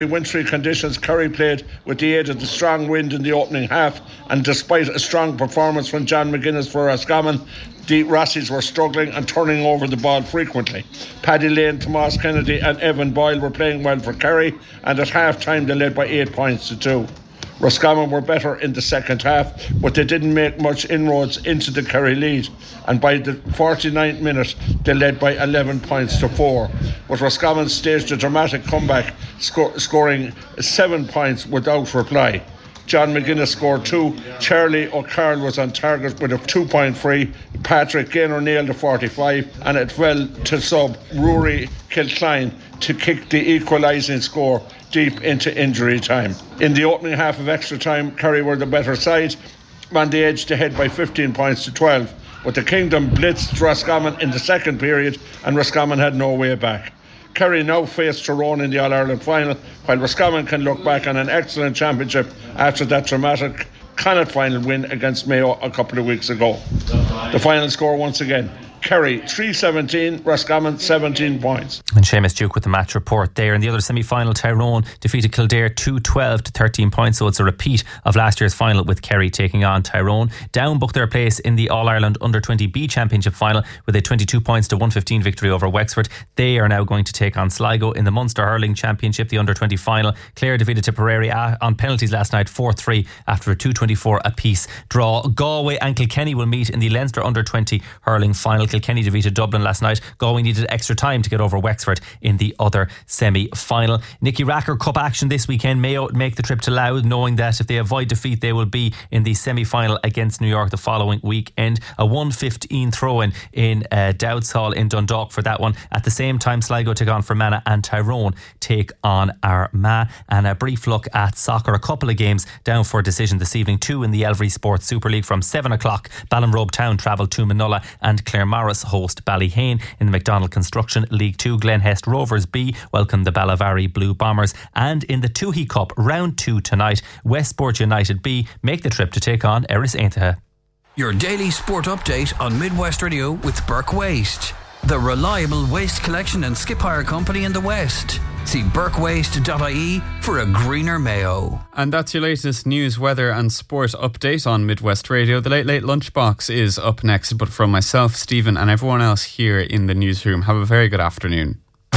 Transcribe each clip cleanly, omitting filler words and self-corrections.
Wintry conditions, Kerry played with the aid of the strong wind in the opening half, and despite a strong performance from John McGuinness for Roscommon, the Rossies were struggling and turning over the ball frequently. Paddy Lane, Tomas Kennedy and Evan Boyle were playing well for Kerry, and at half-time they led by 8 points to 2. Roscommon were better in the second half, but they didn't make much inroads into the Kerry lead, and by the 49th minute they led by 11 points to 4. But Roscommon staged a dramatic comeback, scoring 7 points without reply. John McGuinness scored 2. Charlie O'Carroll was on target with a 2-point free. Patrick Gaynor nailed a 45, and it fell to sub Rory Kilcline to kick the equalising score deep into injury time. In the opening half of extra time, Kerry were the better side, and they edged ahead by 15 points to 12. But the Kingdom blitzed Roscommon in the second period, and Roscommon had no way back. Kerry now face Tyrone in the All-Ireland final, while Roscommon can look back on an excellent championship after that dramatic Connacht final win against Mayo a couple of weeks ago. The final score once again: Kerry 3-17, Roscommon 17 points. And Seamus Duke with the match report there. In the other semi-final, Tyrone defeated Kildare 2-12 to 13 points, so it's a repeat of last year's final with Kerry taking on Tyrone. Down booked their place in the All-Ireland Under-20B Championship final with a 22 points to 115 victory over Wexford. They are now going to take on Sligo in the Munster Hurling Championship, the Under-20 final. Clare defeated Tipperary on penalties last night 4-3 after a 2-24 apiece draw. Galway and Kilkenny will meet in the Leinster Under-20 Hurling final. Kilkenny defeated Dublin last night. Galway needed extra time to get over Wexford in the other semi-final. Nicky Racker Cup action this weekend. Mayo make the trip to Louth, knowing that if they avoid defeat they will be in the semi-final against New York the following weekend. A 1:15 throw-in in Dowds Hall in Dundalk for that one. At the same time, Sligo take on Fermanagh and Tyrone take on Armagh. And a brief look at soccer. A couple of games down for a decision this evening. 2 in the Elvery Sports Super League from 7 o'clock. Ballinrobe Town travel to Manola and Claremorris host Ballyhane. In the McDonald Construction League 2, Glenhest Rovers B welcome the Ballavari Blue Bombers. And in the Toohey Cup round 2 tonight, Westport United B make the trip to take on Erris Aintaha. Your daily sport update on Midwest Radio with Burke Waste, the reliable waste collection and skip hire company in the West. See burkewaste.ie for a greener Mayo. And that's your latest news, weather and sport update on Midwest Radio. The Late Late Lunchbox is up next, but from myself, Stephen, and everyone else here in the newsroom, have a very good afternoon.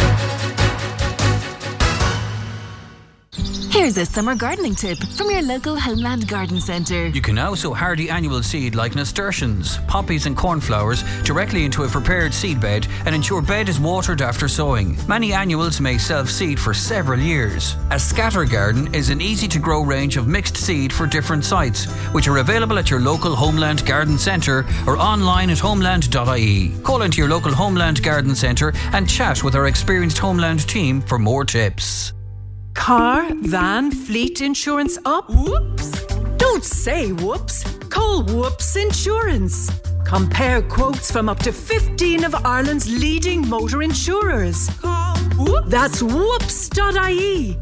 Here's a summer gardening tip from your local Homeland Garden Centre. You can now sow hardy annual seed like nasturtiums, poppies and cornflowers directly into a prepared seed bed and ensure bed is watered after sowing. Many annuals may self-seed for several years. A scatter garden is an easy-to-grow range of mixed seed for different sites, which are available at your local Homeland Garden Centre or online at homeland.ie. Call into your local Homeland Garden Centre and chat with our experienced Homeland team for more tips. Car, van, fleet insurance up? Whoops! Don't say whoops. Call Whoops Insurance. Compare quotes from up to 15 of Ireland's leading motor insurers. Call Whoops. That's whoops.ie.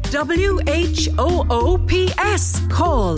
WHOOPS. Call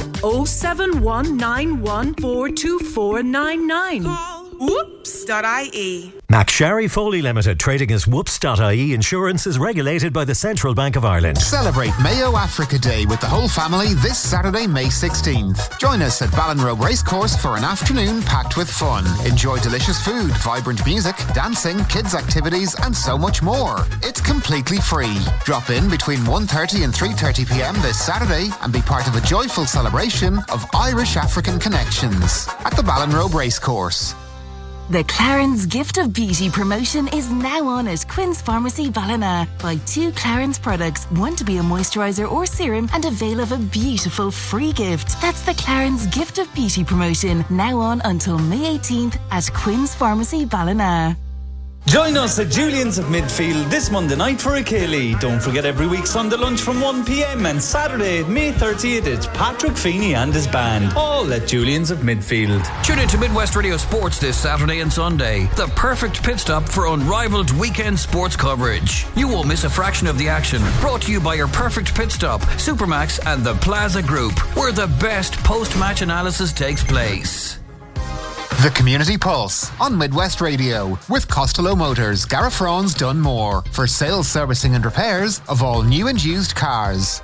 07191424999. Call whoops.ie. McSharry Foley Limited, trading as whoops.ie Insurance, is regulated by the Central Bank of Ireland. Celebrate Mayo Africa Day with the whole family this Saturday, May 16th. Join us at Ballinrobe Racecourse for an afternoon packed with fun. Enjoy delicious food, vibrant music, dancing, kids' activities and so much more. It's completely free. Drop in between 1:30 and 3:30pm this Saturday and be part of a joyful celebration of Irish-African connections at the Ballinrobe Racecourse. The Clarence Gift of Beauty promotion is now on at Quinn's Pharmacy Ballina. Buy 2 Clarence products, one to be a moisturiser or serum, and avail of a beautiful free gift. That's the Clarence Gift of Beauty promotion, now on until May 18th at Quinn's Pharmacy Ballina. Join us at Julian's of Midfield this Monday night for a Ceilidh. Don't forget every week Sunday lunch from 1pm and Saturday, May 30th, it's Patrick Feeney and his band. All at Julian's of Midfield. Tune in to Midwest Radio Sports this Saturday and Sunday. The perfect pit stop for unrivaled weekend sports coverage. You won't miss a fraction of the action. Brought to you by your perfect pit stop, Supermax and the Plaza Group, where the best post-match analysis takes place. The Community Pulse on Midwest Radio with Costello Motors, Garafron's Dunmore, for sales, servicing and repairs of all new and used cars.